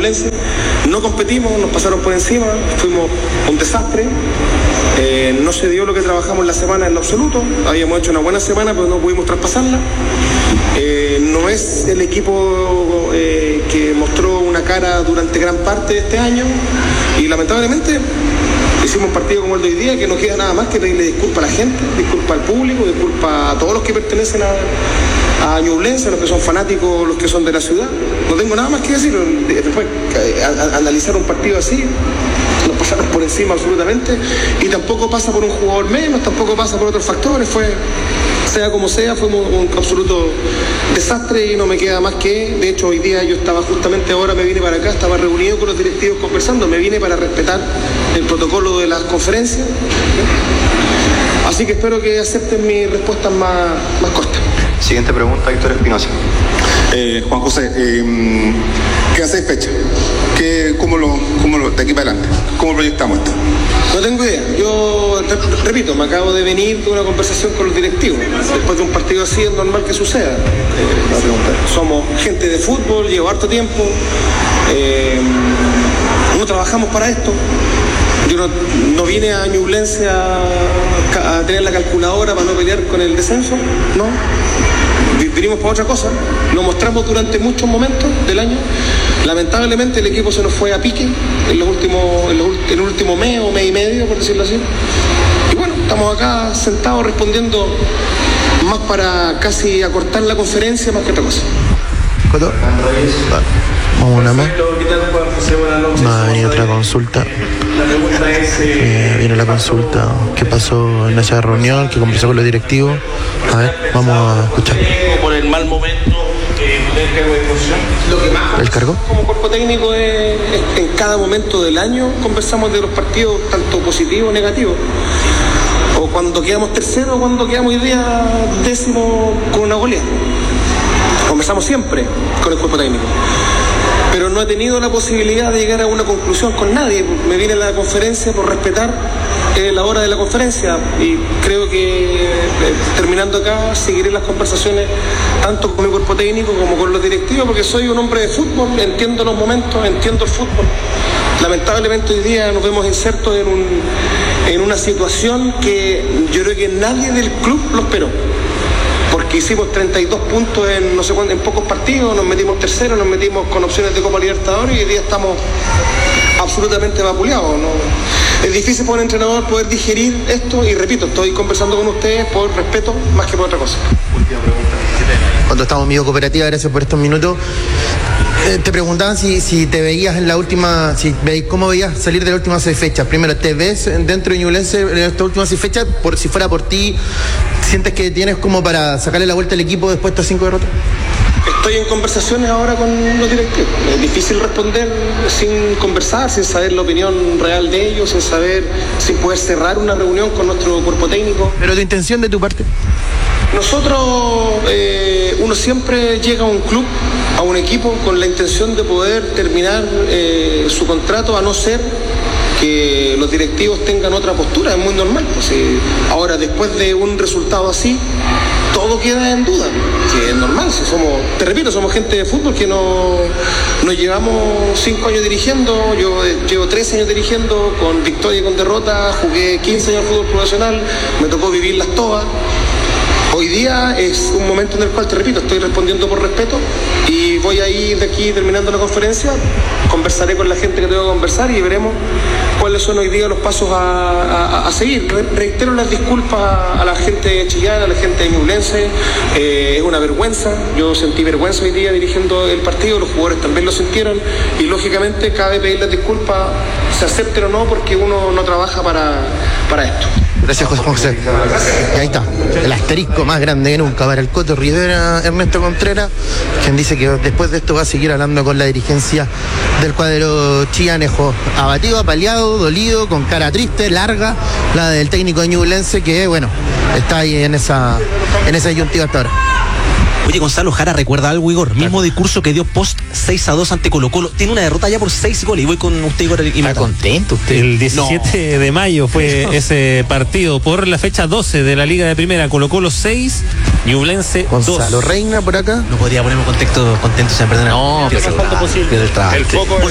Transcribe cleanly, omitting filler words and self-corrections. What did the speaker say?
Ñublense. No competimos, nos pasaron por encima, fuimos un desastre. No se dio lo que trabajamos la semana en lo absoluto. Habíamos hecho una buena semana, pero no pudimos traspasarla. No es el equipo que mostró una cara durante gran parte de este año, y lamentablemente hicimos un partido como el de hoy día que no queda nada más que pedirle disculpas a la gente, disculpas al público, disculpas a todos los que pertenecen a Ñublense, los que son fanáticos, los que son de la ciudad. No tengo nada más que decir. Después analizar un partido así, nos pasaron por encima absolutamente, y tampoco pasa por un jugador menos, tampoco pasa por otros factores. Sea como sea, fue un absoluto desastre y no me queda más que, de hecho hoy día yo estaba justamente ahora, me vine para acá, estaba reunido con los directivos conversando, me vine para respetar el protocolo de las conferencias, así que espero que acepten mis respuestas más cortas. Siguiente pregunta, Héctor Espinosa. Juan José, quedan 6 fechas. ¿Cómo lo de aquí para adelante? ¿Cómo proyectamos esto? No tengo idea. Yo repito, me acabo de venir de una conversación con los directivos. Después de un partido así es normal que suceda. Somos gente de fútbol, llevo harto tiempo. No trabajamos para esto. Yo no vine a Ñublense a tener la calculadora para no pelear con el descenso, no. Vinimos para otra cosa, lo mostramos durante muchos momentos del año. Lamentablemente el equipo se nos fue a pique en el último mes o mes y medio, por decirlo así. Y bueno, estamos acá sentados respondiendo más para casi acortar la conferencia más que otra cosa. ¿Coto? Vamos una más. Va a venir otra consulta. Viene la consulta. ¿Qué pasó en esa reunión? ¿Qué conversó con los directivos? A ver, vamos a escuchar. Por el mal momento del cargo de posición. Lo que más ¿El cargo? Como cuerpo técnico es en cada momento del año conversamos de los partidos, tanto positivos o negativos. O cuando quedamos tercero, o cuando quedamos hoy día décimo con una goleada. Conversamos siempre con el cuerpo técnico. Pero no he tenido la posibilidad de llegar a una conclusión con nadie. Me vine a la conferencia por respetar la hora de la conferencia, y creo que terminando acá seguiré las conversaciones tanto con mi cuerpo técnico como con los directivos, porque soy un hombre de fútbol, entiendo los momentos, entiendo el fútbol. Lamentablemente hoy día nos vemos insertos en una situación que yo creo que nadie del club lo esperó. Porque hicimos 32 puntos en no sé cuánto, en pocos partidos, nos metimos tercero, nos metimos con opciones de Copa Libertadores, y hoy día estamos absolutamente vapuleados, ¿no? Es difícil para un entrenador poder digerir esto, y repito, estoy conversando con ustedes por respeto más que por otra cosa. Última pregunta. Cuando estamos en Vivo Cooperativa, gracias por estos minutos. Te preguntaban si te veías en la última, cómo veías salir de las últimas 6 fechas. Primero, ¿te ves dentro de Ñublense en estas últimas 6 fechas? Si fuera por ti, ¿sientes que tienes como para sacarle la vuelta al equipo después de estas 5 derrotas? Estoy en conversaciones ahora con los directivos. Es difícil responder sin conversar, sin saber la opinión real de ellos, sin poder cerrar una reunión con nuestro cuerpo técnico. ¿Pero tu intención de tu parte? Nosotros, uno siempre llega a un club, a un equipo, con la intención de poder terminar su contrato, a no ser que los directivos tengan otra postura. Es muy normal. Pues, ahora, después de un resultado así, todo queda en duda. Sí, es normal. Si te repito, somos gente de fútbol que nos llevamos 5 años dirigiendo. Yo llevo 13 años dirigiendo, con victoria y con derrota. Jugué 15 años en fútbol profesional. Me tocó vivirlas todas. Hoy día es un momento en el cual, te repito, estoy respondiendo por respeto, y voy a ir de aquí terminando la conferencia, conversaré con la gente que tengo que conversar y veremos cuáles son hoy día los pasos a seguir. Reitero las disculpas a la gente chillana, a la gente de Ñublense. Es una vergüenza, yo sentí vergüenza hoy día dirigiendo el partido, los jugadores también lo sintieron, y lógicamente cabe pedir las disculpas, se acepten o no, porque uno no trabaja para esto. Gracias, José. Y ahí está, el asterisco más grande que nunca para el Coto Rivera, Ernesto Contreras, quien dice que después de esto va a seguir hablando con la dirigencia del cuadro chillanejo. Abatido, apaleado, dolido, con cara triste, larga, la del técnico de Ñublense, que bueno, está ahí en esa disyuntiva hasta ahora. Oye, Gonzalo Jara, ¿recuerda algo, Igor? Mismo discurso que dio post 6-2 ante Colo-Colo. Tiene una derrota ya por 6 goles. Y voy con usted, Igor. Está contento usted. El 17 de mayo fue ese partido por la fecha 12 de la Liga de Primera. Colo-Colo 6, Ñublense 2. Gonzalo Reina por acá. No podría ponerme contentos, se me perdona. No, pero el trabajo.